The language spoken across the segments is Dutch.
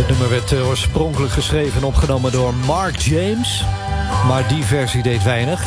Het nummer werd oorspronkelijk geschreven en opgenomen door Mark James. Maar die versie deed weinig.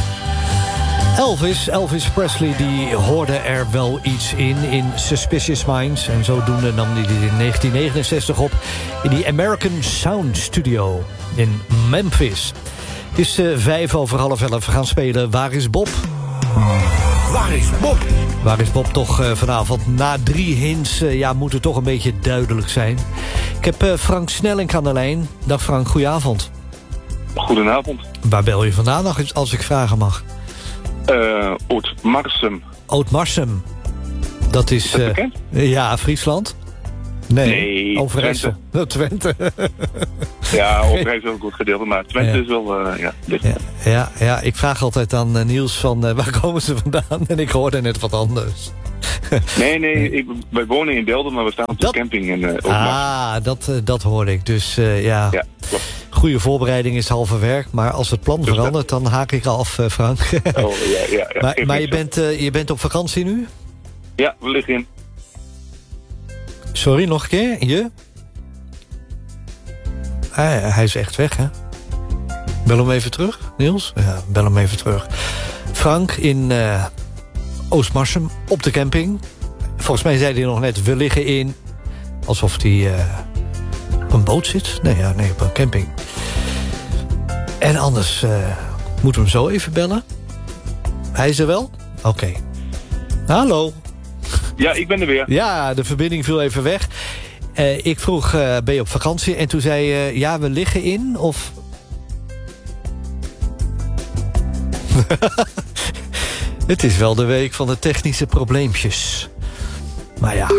Elvis Presley, die hoorde er wel iets in Suspicious Minds. En zodoende nam hij dit in 1969 op in die American Sound Studio in Memphis. Het is 11:05. We gaan spelen Waar is Bob? Waar is Bob? Waar is Bob toch vanavond? Na 3 hints moet het toch een beetje duidelijk zijn. Ik heb Frank Snelling aan de lijn. Dag Frank, goedenavond. Goedenavond. Waar bel je vandaan, als ik vragen mag? Oud-Marsum. Oud-Marsum. Dat is... bekend? Ja, Friesland? Nee, Overijssel. Twente. Ja, Overijssel is wel een goed gedeelte, maar Twente is wel dicht. Ja, ik vraag altijd aan Niels van waar komen ze vandaan? En ik hoorde net wat anders. Nee, wij wonen in Delden, maar we staan op de camping in Oud-Marsum. Dat hoorde ik. Dus ja, klopt. Goede voorbereiding is halve werk. Maar als het plan verandert, dan haak ik af, Frank. Maar je bent op vakantie nu? Ja, we liggen in. Sorry, nog een keer? Je? Hij is echt weg, hè? Bel hem even terug, Niels? Ja, bel hem even terug. Frank in Oostmarsum op de camping. Volgens mij zei hij nog net, we liggen in... Alsof hij op een boot zit. Nee, op een camping. En anders moeten we hem zo even bellen. Hij is er wel? Oké. Hallo. Ja, ik ben er weer. Ja, de verbinding viel even weg. Ik vroeg, ben je op vakantie? En toen zei je, ja, we liggen in, of... Het is wel de week van de technische probleempjes. Maar ja.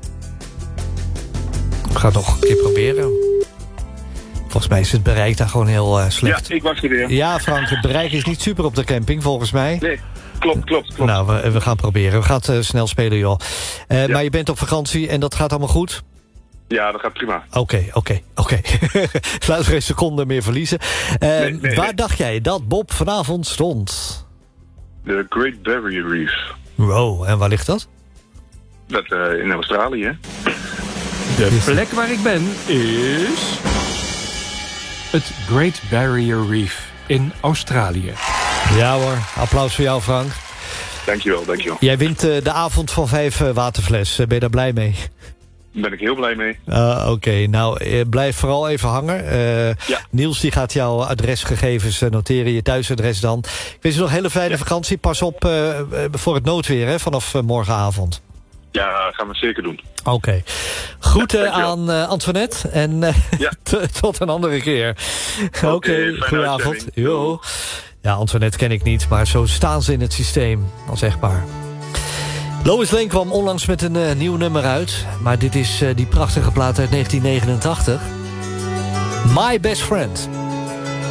Ik ga het nog een keer proberen. Volgens mij is het bereik daar gewoon heel slecht. Ja, ik was er weer. Ja, Frank, het bereik is niet super op de camping, volgens mij. Nee. Klopt. Nou, we gaan proberen. We gaan snel spelen, joh. Maar je bent op vakantie en dat gaat allemaal goed? Ja, dat gaat prima. Oké. Laten we geen seconde meer verliezen. Waar dacht jij dat Bob vanavond stond? De Great Barrier Reef. Wow, en waar ligt dat? Dat in Australië, hè? De plek waar ik ben is... het Great Barrier Reef in Australië. Ja hoor, applaus voor jou, Frank. Dankjewel. Jij wint de avond van 5 waterfles. Ben je daar blij mee? Daar ben ik heel blij mee. Oké, nou, blijf vooral even hangen. Niels die gaat jouw adresgegevens noteren, je thuisadres dan. Ik wens je nog een hele fijne vakantie. Pas op voor het noodweer, hè, vanaf morgenavond. Ja, gaan we zeker doen. Oké. Groeten aan Antoinette en tot een andere keer. Oké, goedenavond. Jo. Ja, Antoinette ken ik niet, maar zo staan ze in het systeem als echtpaar. Lois Lane kwam onlangs met een nieuw nummer uit. Maar dit is die prachtige plaat uit 1989. My Best Friend.